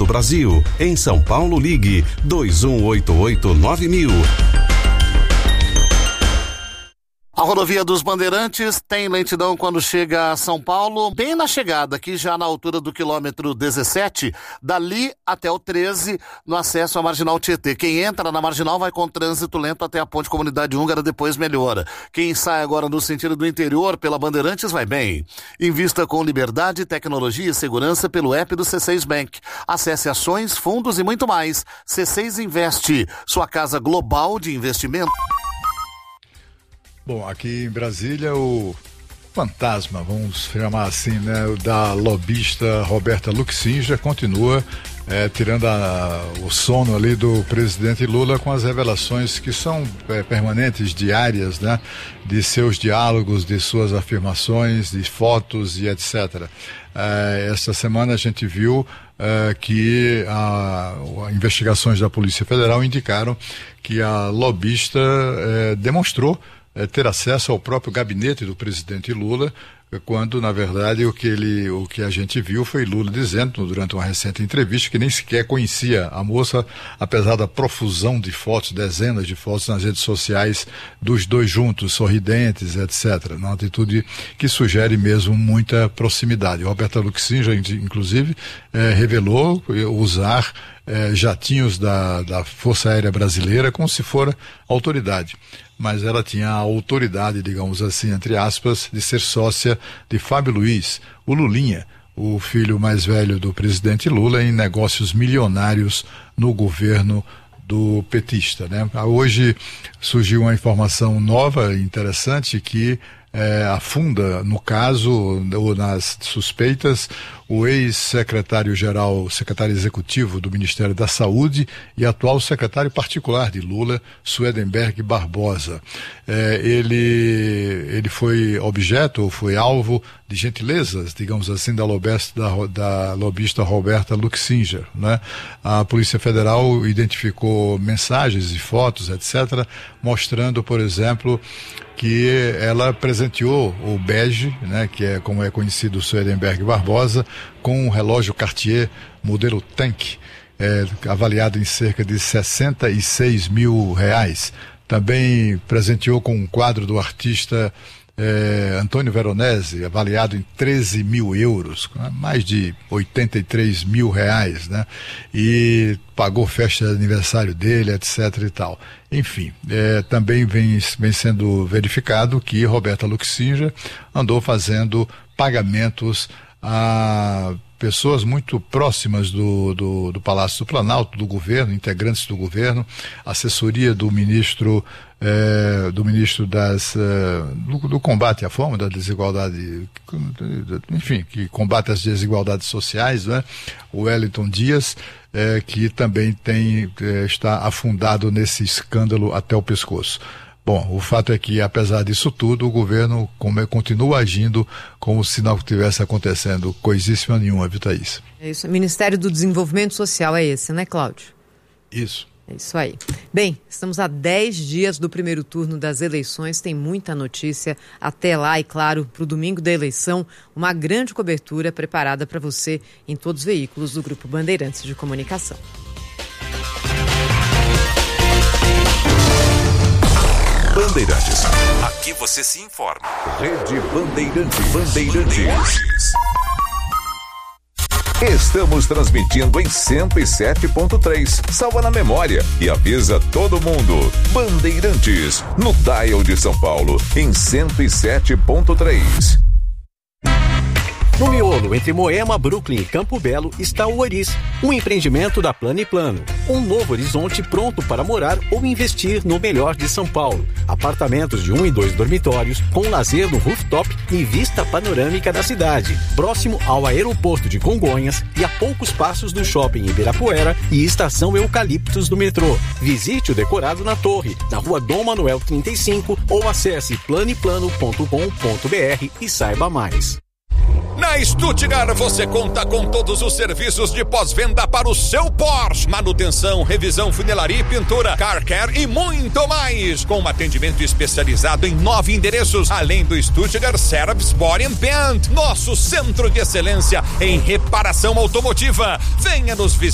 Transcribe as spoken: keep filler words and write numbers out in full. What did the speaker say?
do Brasil. Em São Paulo, ligue dois um oito oito nove mil. A rodovia dos Bandeirantes tem lentidão quando chega a São Paulo, bem na chegada, aqui já na altura do quilômetro dezessete, dali até o treze, no acesso à Marginal Tietê. Quem entra na Marginal vai com trânsito lento até a Ponte Comunidade Húngara, depois melhora. Quem sai agora no sentido do interior pela Bandeirantes vai bem. Invista com liberdade, tecnologia e segurança pelo app do C seis Bank. Acesse ações, fundos e muito mais. C seis Investe, sua casa global de investimento. Bom, aqui em Brasília, o fantasma, vamos chamar assim, né, o da lobista Roberta Luxinja continua é, tirando a, o sono ali do presidente Lula com as revelações que são é, permanentes, diárias, né, de seus diálogos, de suas afirmações, de fotos e etcétera. É, esta semana a gente viu é, que a, a investigações da Polícia Federal indicaram que a lobista é, demonstrou É, ter acesso ao próprio gabinete do presidente Lula, quando, na verdade, o que, ele, o que a gente viu foi Lula dizendo, durante uma recente entrevista, que nem sequer conhecia a moça, apesar da profusão de fotos, dezenas de fotos nas redes sociais dos dois juntos, sorridentes, etcétera. Uma atitude que sugere mesmo muita proximidade. Roberta Luxinja, inclusive, eh, revelou usar eh, jatinhos da, da Força Aérea Brasileira como se for autoridade. Mas ela tinha a autoridade, digamos assim, entre aspas, de ser sócia de Fábio Luiz, o Lulinha, o filho mais velho do presidente Lula, em negócios milionários no governo do petista, né? Hoje surgiu uma informação nova, interessante, que é, afunda, no caso, ou nas suspeitas, o ex-secretário-geral, secretário executivo do Ministério da Saúde e atual secretário particular de Lula, Suedenberg Barbosa. É, ele, ele foi objeto, ou foi alvo de gentilezas, digamos assim, da lobista, da, da lobista Roberta Luxinja, né? A Polícia Federal identificou mensagens e fotos, etcétera, mostrando, por exemplo, que ela presenteou o bege, né, que é como é conhecido o Suedenberg Barbosa, com um relógio Cartier modelo Tank, é, avaliado em cerca de sessenta e seis mil reais. Também presenteou com um quadro do artista É, Antônio Veronese, avaliado em treze mil euros, mais de oitenta e três mil reais, né? E pagou festa de aniversário dele, etcétera e tal. Enfim, é, também vem, vem sendo verificado que Roberta Luxinja andou fazendo pagamentos a pessoas muito próximas do, do, do Palácio do Planalto, do governo, integrantes do governo, assessoria do ministro, eh, do ministro das, eh, do, do combate à fome, da desigualdade, enfim, que combate as desigualdades sociais, né? O Wellington Dias, eh, que também tem, eh, está afundado nesse escândalo até o pescoço. Bom, o fato é que, apesar disso tudo, o governo como, continua agindo como se não estivesse acontecendo coisíssima nenhuma, viu, Thaís? É isso. O Ministério do Desenvolvimento Social é esse, né, Cláudio? Isso. É isso aí. Bem, estamos a dez dias do primeiro turno das eleições, tem muita notícia até lá e, claro, para o domingo da eleição, uma grande cobertura preparada para você em todos os veículos do Grupo Bandeirantes de Comunicação. Bandeirantes. Aqui você se informa. Rede Bandeirantes. Bandeirantes. Estamos transmitindo em cento e sete ponto três. Salva na memória e avisa todo mundo. Bandeirantes, no dial de São Paulo, em cento e sete ponto três. No miolo entre Moema, Brooklyn e Campo Belo está o Oris, um empreendimento da Plano e Plano. Um novo horizonte pronto para morar ou investir no melhor de São Paulo. Apartamentos de um e dois dormitórios, com lazer no rooftop e vista panorâmica da cidade. Próximo ao aeroporto de Congonhas e a poucos passos do shopping Ibirapuera e estação Eucaliptos do metrô. Visite o decorado na torre, na rua Dom Manuel trinta e cinco ou acesse plano e plano ponto com ponto b r e saiba mais. Na Stuttgart você conta com todos os serviços de pós-venda para o seu Porsche. Manutenção, revisão, funilaria e pintura, car care e muito mais. Com um atendimento especializado em nove endereços, além do Stuttgart Service Body and Paint, nosso centro de excelência em reparação automotiva. Venha nos visitar.